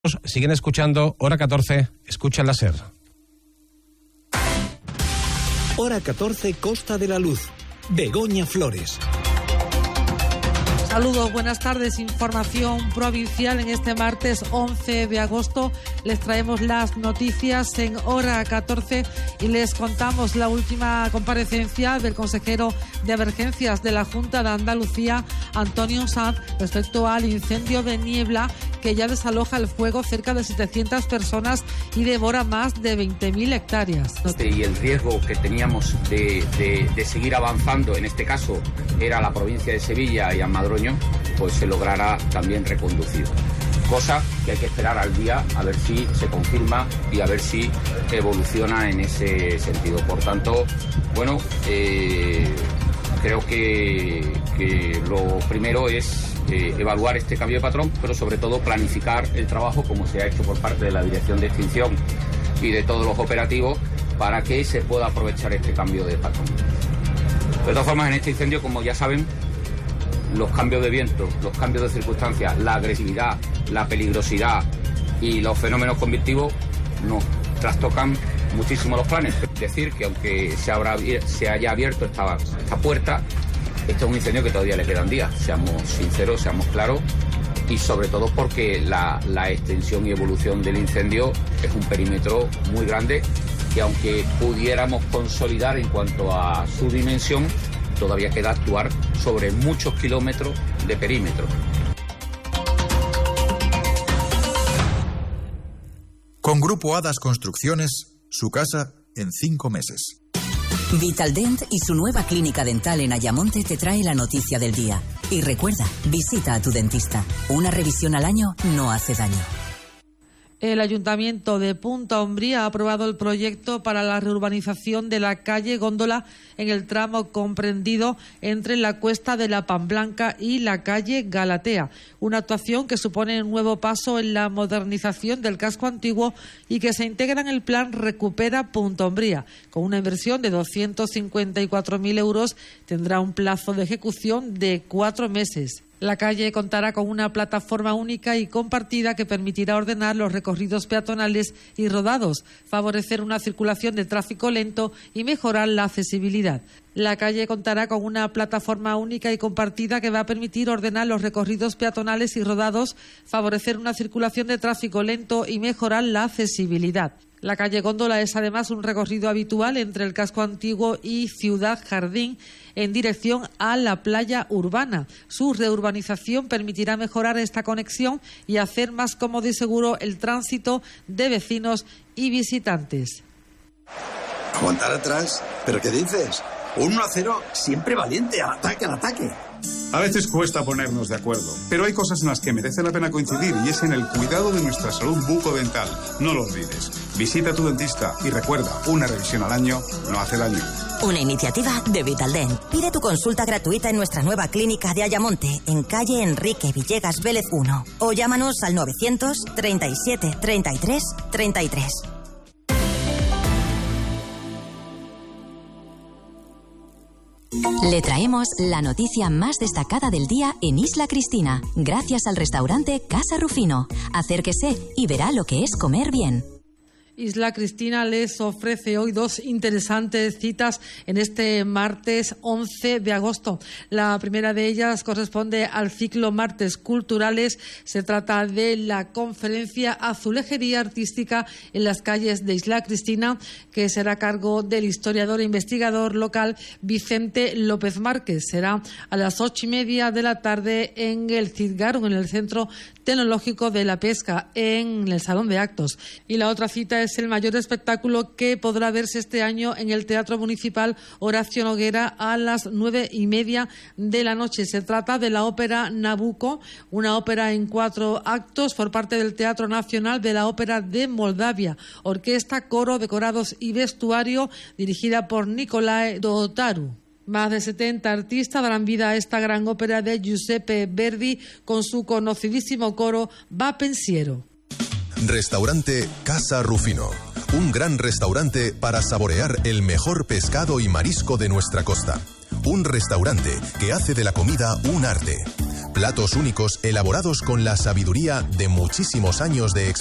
Siguen escuchando Hora 14, escucha la SER. Hora 14, Costa de la Luz. Begoña Flores. Saludos, buenas tardes. Información provincial en este martes 11 de agosto. Les traemos las noticias en Hora 14 y les contamos la última comparecencia del consejero de Emergencias de la Junta de Andalucía, Antonio Sanz, respecto al incendio de Niebla que ya desaloja el fuego cerca de 700 personas y devora más de 20.000 hectáreas. Y el riesgo que teníamos de seguir avanzando, en este caso era la provincia de Sevilla y Almadroño, pues se logrará también reconducir. Cosa que hay que esperar al día a ver si se confirma y a ver si evoluciona en ese sentido. Por tanto, bueno, creo que lo primero es evaluar este cambio de patrón, pero sobre todo planificar el trabajo como se ha hecho por parte de la Dirección de Extinción y de todos los operativos para que se pueda aprovechar este cambio de patrón. De todas formas, en este incendio, como ya saben, los cambios de viento, los cambios de circunstancias, la agresividad, la peligrosidad y los fenómenos convectivos nos trastocan muchísimo los planes. Es decir, que aunque se haya abierto esta puerta, este es un incendio que todavía le quedan días. Seamos sinceros, seamos claros, y sobre todo porque la extensión y evolución del incendio es un perímetro muy grande que, aunque pudiéramos consolidar en cuanto a su dimensión, todavía queda actuar sobre muchos kilómetros de perímetro. Con Grupo Hadas Construcciones, su casa en 5 meses. Vitaldent y su nueva clínica dental en Ayamonte te trae la noticia del día. Y recuerda, visita a tu dentista. Una revisión al año no hace daño. El Ayuntamiento de Punta Umbría ha aprobado el proyecto para la reurbanización de la calle Góndola en el tramo comprendido entre la Cuesta de la Pamblanca y la calle Galatea. Una actuación que supone un nuevo paso en la modernización del casco antiguo y que se integra en el plan Recupera Punta Umbría. Con una inversión de 254.000 euros, tendrá un plazo de ejecución de 4 meses. La calle contará con una plataforma única y compartida que permitirá ordenar los recorridos peatonales y rodados, favorecer una circulación de tráfico lento y mejorar la accesibilidad. La calle contará con una plataforma única y compartida que va a permitir ordenar los recorridos peatonales y rodados, favorecer una circulación de tráfico lento y mejorar la accesibilidad. La calle Góndola es además un recorrido habitual entre el casco antiguo y Ciudad Jardín en dirección a la playa urbana. Su reurbanización permitirá mejorar esta conexión y hacer más cómodo y seguro el tránsito de vecinos y visitantes. ¿Aguantar atrás? ¿Pero qué dices? 1-0, siempre valiente, al ataque, al ataque. A veces cuesta ponernos de acuerdo, pero hay cosas en las que merece la pena coincidir y es en el cuidado de nuestra salud bucodental. No lo olvides. Visita a tu dentista y recuerda, una revisión al año no hace daño. Una iniciativa de Vitaldent. Pide tu consulta gratuita en nuestra nueva clínica de Ayamonte, en calle Enrique Villegas Vélez 1. O llámanos al 900 37 33 33. Le traemos la noticia más destacada del día en Isla Cristina, gracias al restaurante Casa Rufino. Acérquese y verá lo que es comer bien. Isla Cristina les ofrece hoy 2 interesantes citas en este martes 11 de agosto. La primera de ellas corresponde al ciclo Martes Culturales. Se trata de la conferencia Azulejería Artística en las calles de Isla Cristina, que será a cargo del historiador e investigador local Vicente López Márquez. Será a las 8:30 de la tarde en el Citgarum, en el Centro Tecnológico de la Pesca, en el Salón de Actos. Y la otra cita es el mayor espectáculo que podrá verse este año en el Teatro Municipal Horacio Noguera a las 9:30 de la noche. Se trata de la ópera Nabucco, una ópera en 4 actos por parte del Teatro Nacional de la Ópera de Moldavia. Orquesta, coro, decorados y vestuario, dirigida por Nicolae Dotaru. Más de 70 artistas darán vida a esta gran ópera de Giuseppe Verdi con su conocidísimo coro Va Pensiero. Restaurante Casa Rufino. Un gran restaurante para saborear el mejor pescado y marisco de nuestra costa. Un restaurante que hace de la comida un arte. Platos únicos elaborados con la sabiduría de muchísimos años de experiencia.